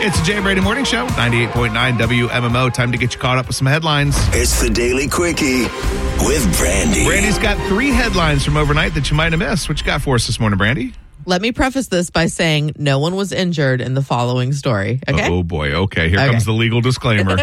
It's the Jay Brady Morning Show, 98.9 WMMO. Time to get you caught up with some headlines. It's the Daily Quickie with Brandy. Brandy's got 3 headlines from overnight that you might have missed. What you got for us this morning, Brandy? Let me preface this by saying no one was injured in the following story. Okay. Oh, boy. Okay. Here comes the legal disclaimer.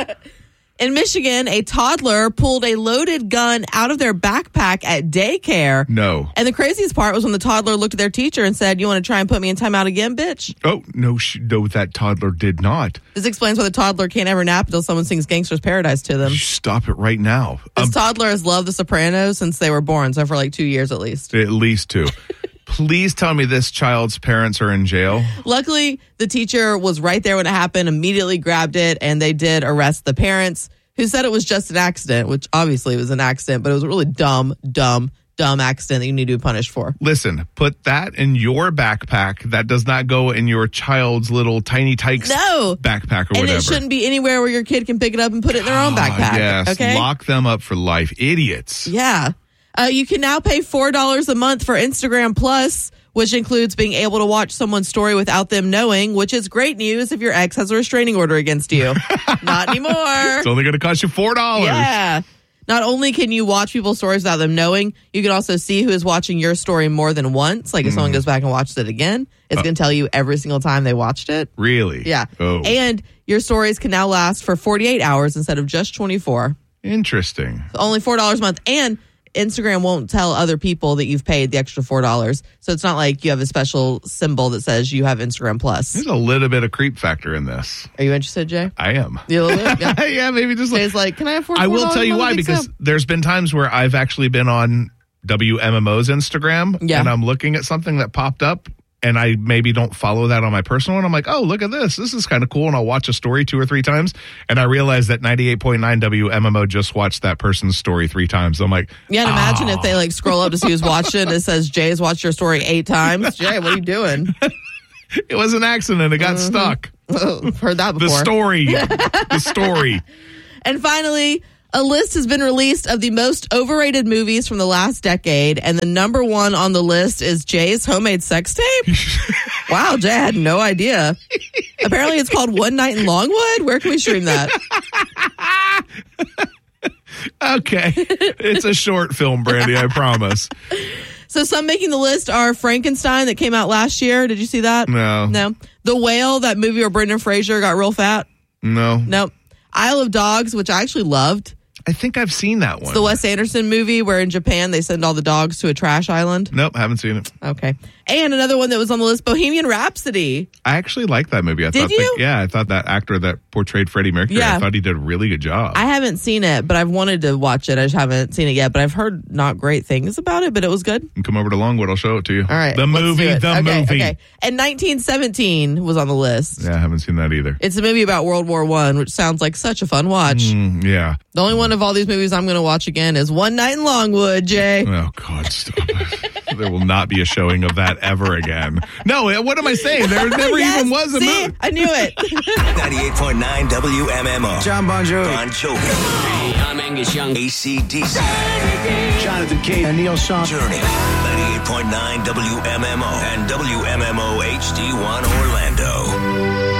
In Michigan, a toddler pulled a loaded gun out of their backpack at daycare. No. And the craziest part was when the toddler looked at their teacher and said, "You want to try and put me in timeout again, bitch?" Oh, no, that toddler did not. This explains why the toddler can't ever nap until someone sings Gangster's Paradise to them. Stop it right now. This toddler has loved The Sopranos since they were born, so for like 2 years at least. At least 2. Please tell me this child's parents are in jail. Luckily, the teacher was right there when it happened, immediately grabbed it, and they did arrest the parents, who said it was just an accident, which obviously was an accident, but it was a really dumb accident that you need to be punished for. Listen, put that in your backpack. That does not go in your child's little tiny tykes backpack or whatever. And it shouldn't be anywhere where your kid can pick it up and put it in their own backpack. Yes, okay? Lock them up for life. Idiots. Yeah. You can now pay $4 a month for Instagram Plus, which includes being able to watch someone's story without them knowing, which is great news if your ex has a restraining order against you. Not anymore. It's only going to cost you $4. Yeah. Not only can you watch people's stories without them knowing, you can also see who is watching your story more than once. Like if someone goes back and watches it again, it's going to tell you every single time they watched it. Really? Yeah. Oh. And your stories can now last for 48 hours instead of just 24. Interesting. Only $4 a month. And Instagram won't tell other people that you've paid the extra $4. So it's not like you have a special symbol that says you have Instagram Plus. There's a little bit of creep factor in this. Are you interested, Jay? I am. You a little bit? Yeah. Yeah, maybe just Jay's like, can I afford $4? I will tell you why, because there's been times where I've actually been on WMMO's Instagram and I'm looking at something that popped up and I maybe don't follow that on my personal one. I'm like, oh, look at this. This is kind of cool. And I'll watch a story 2 or 3 times. And I realize that 98.9 WMMO just watched that person's story 3 times. I'm like, yeah, and imagine if they like scroll up to see who's watched it. It says, Jay's watched your story 8 times. Jay, what are you doing? It was an accident. It got stuck. Heard that before. The story. And finally, a list has been released of the most overrated movies from the last decade, and the number 1 on the list is Jay's homemade sex tape. Wow, Jay, I had no idea. Apparently it's called One Night in Longwood. Where can we stream that? Okay. It's a short film, Brandy, I promise. So some making the list are Frankenstein that came out last year. Did you see that? No. The Whale, that movie where Brendan Fraser got real fat? No. Nope. Isle of Dogs, which I actually loved. I think I've seen that one. It's the Wes Anderson movie where in Japan they send all the dogs to a trash island. Nope, haven't seen it. Okay. And another one that was on the list, Bohemian Rhapsody. I actually liked that movie. Did you? I thought that actor that portrayed Freddie Mercury, I thought he did a really good job. I haven't seen it, but I've wanted to watch it. I just haven't seen it yet, but I've heard not great things about it, but it was good. You can come over to Longwood, I'll show it to you. All right. The movie. Okay. And 1917 was on the list. Yeah, I haven't seen that either. It's a movie about World War I, which sounds like such a fun watch. Yeah. The only one of all these movies I'm going to watch again is One Night in Longwood, Jay. Oh, God, stop it. There will not be a showing of that ever again. No, what am I saying? There never even was a movie. I knew it. 98.9 WMMO. John Bon Jovi. Bon Jovi. Hey, I'm Angus Young. AC/DC. Jonathan Cage and Neil Sean. Journey. 98.9 WMMO and WMMO HD1 Orlando.